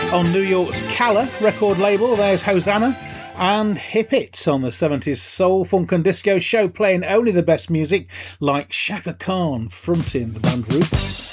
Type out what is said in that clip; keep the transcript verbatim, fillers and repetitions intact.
On New York's Calla record label, there's Hosanna and Hip It on the seventies soul, funk and disco show, playing only the best music, like Shaka Khan fronting the band Rufus.